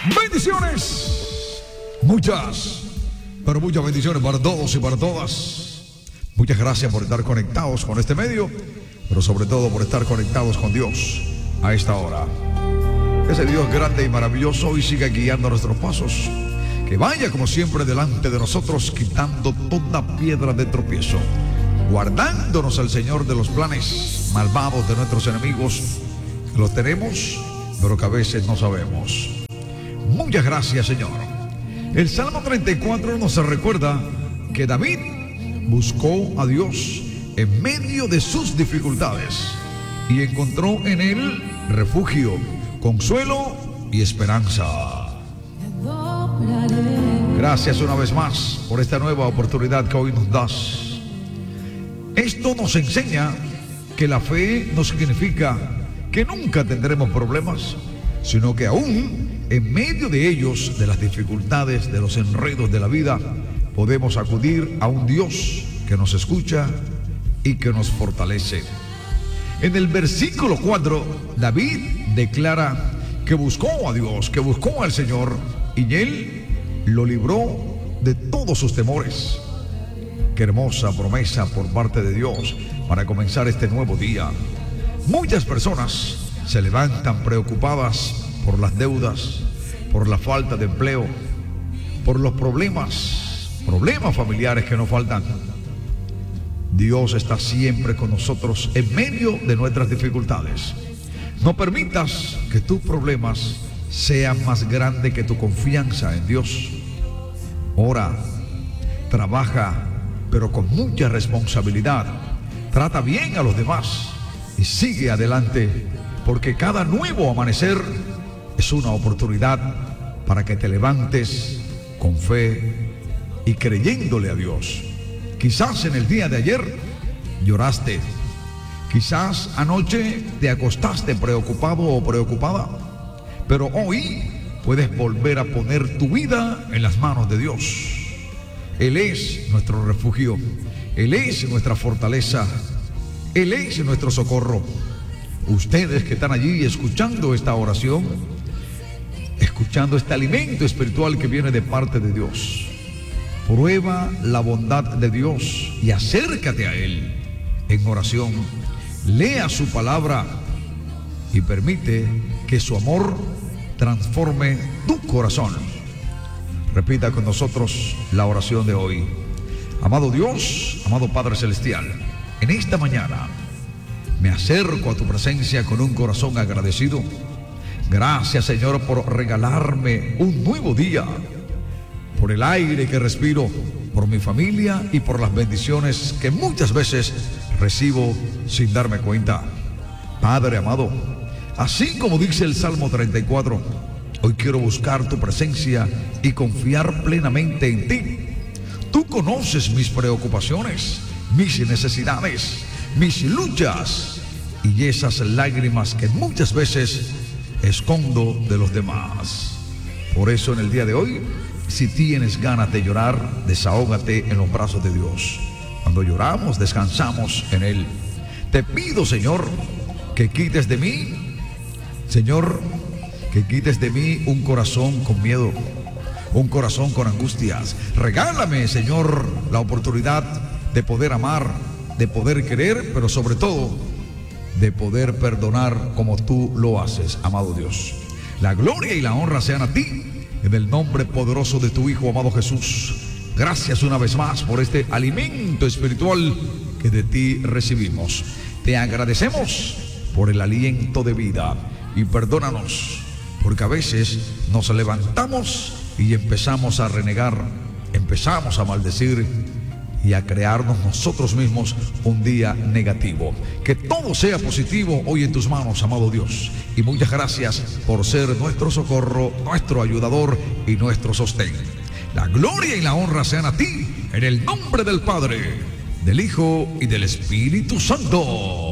Bendiciones. Muchas, pero muchas bendiciones para todos y para todas. Muchas gracias por estar conectados con este medio, pero sobre todo por estar conectados con Dios a esta hora. Ese Dios grande y maravilloso hoy siga guiando nuestros pasos. Que vaya como siempre delante de nosotros, quitando toda piedra de tropiezo, guardándonos al Señor de los planes malvados de nuestros enemigos, que los tenemos, pero que a veces no sabemos. Muchas gracias, Señor. El Salmo 34 nos recuerda que David buscó a Dios en medio de sus dificultades y encontró en él refugio, consuelo y esperanza. Gracias una vez más por esta nueva oportunidad que hoy nos das. Esto nos enseña que la fe no significa que nunca tendremos problemas, sino que aún en medio de ellos, de las dificultades, de los enredos de la vida, podemos acudir a un Dios que nos escucha y que nos fortalece. En el versículo 4, David declara que buscó a Dios, que buscó al Señor, y Él lo libró de todos sus temores. Qué hermosa promesa por parte de Dios para comenzar este nuevo día. Muchas personas se levantan preocupadas por las deudas, por la falta de empleo, por los problemas familiares que nos faltan. Dios está siempre con nosotros en medio de nuestras dificultades. No permitas que tus problemas sean más grandes que tu confianza en Dios. Ora, trabaja, pero con mucha responsabilidad. Trata bien a los demás y sigue adelante, porque cada nuevo amanecer es una oportunidad para que te levantes con fe y creyéndole a Dios. Quizás en el día de ayer lloraste, quizás anoche te acostaste preocupado o preocupada, pero hoy puedes volver a poner tu vida en las manos de Dios. Él es nuestro refugio, Él es nuestra fortaleza, Él es nuestro socorro. Ustedes que están allí escuchando esta oración, escuchando este alimento espiritual que viene de parte de Dios, prueba la bondad de Dios y acércate a Él en oración. Lea su palabra y permite que su amor transforme tu corazón. Repita con nosotros la oración de hoy. Amado Dios, amado Padre Celestial, en esta mañana me acerco a tu presencia con un corazón agradecido. Gracias, Señor, por regalarme un nuevo día, por el aire que respiro, por mi familia y por las bendiciones que muchas veces recibo sin darme cuenta. Padre amado, así como dice el Salmo 34, hoy quiero buscar tu presencia y confiar plenamente en ti. Tú conoces mis preocupaciones, mis necesidades, mis luchas y esas lágrimas que muchas veces escondo de los demás. Por eso en el día de hoy, si tienes ganas de llorar, desahógate en los brazos de Dios. Cuando lloramos, descansamos en Él. Te pido, Señor, que quites de mí, Señor, que quites de mí un corazón con miedo, un corazón con angustias. Regálame, Señor, la oportunidad de poder amar, de poder querer, pero sobre todo de poder perdonar como tú lo haces, amado Dios. La gloria y la honra sean a ti, en el nombre poderoso de tu Hijo, amado Jesús. Gracias una vez más por este alimento espiritual que de ti recibimos. Te agradecemos por el aliento de vida y perdónanos, porque a veces nos levantamos y empezamos a renegar, empezamos a maldecir y a crearnos nosotros mismos un día negativo. Que todo sea positivo hoy en tus manos, amado Dios. Y muchas gracias por ser nuestro socorro, nuestro ayudador y nuestro sostén. La gloria y la honra sean a ti, en el nombre del Padre, del Hijo y del Espíritu Santo.